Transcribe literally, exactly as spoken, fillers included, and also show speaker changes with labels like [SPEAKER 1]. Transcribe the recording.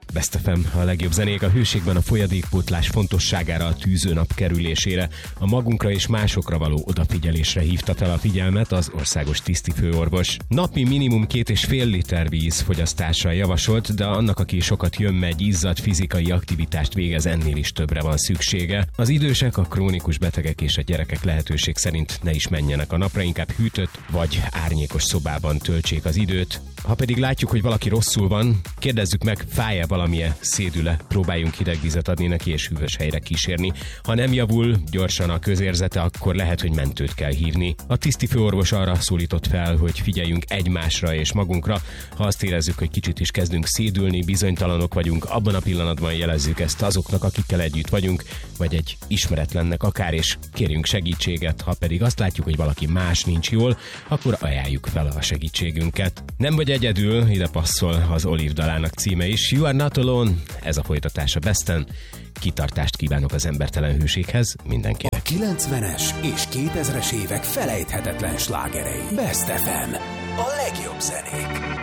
[SPEAKER 1] Best ef em, a legjobb zenék. A hőségben a folyadékpótlás fontosságára, a tűzőnap kerülésére, a magunkra és másokra való odafigyelésre hívta fel a figyelmet az országos tisztifőorvos. Napi minimum két és fél liter víz fogyasztásra javasolt, de annak, aki sokat jön-megy, izzad, fizikai aktivitást végez, ennél is többre van szüksége. Az idősek, a krónikus betegek és a gyerekek lehetőség szerint ne is menjenek a napra, inkább hűtött vagy árnyékos szobában töltsék az időt. Ha pedig látjuk, hogy valaki rosszul van, kérdezzük meg, fáj-e valamilyen, szédül-e, próbáljunk hideg vizet adni neki és hűvös helyre kísérni. Ha nem javul gyorsan a közérzete, akkor lehet, hogy mentőt kell hívni. A tisztifőorvos arra szólított fel, hogy figyeljünk egymásra és magunkra. Ha azt érezzük, hogy kicsit is kezdünk szédülni, bizonytalanok vagyunk, abban a pillanatban jelezzük ezt azoknak, akikkel együtt vagyunk, vagy egy ismeretlennek akár, és kérjünk segítséget. Ha pedig azt látjuk, hogy valaki más nincs jól, akkor ajánljuk fel a segítségünket. Nem vagy egyedül, ide passzol az Olive dalának címe is. You are not alone. Ez a folytatás a Besten. Kitartást kívánok az embertelen hőséghez mindenkinek.
[SPEAKER 2] A kilencvenes és kétezres évek felejthetetlen slágerei. Best ef em. A legjobb zenék.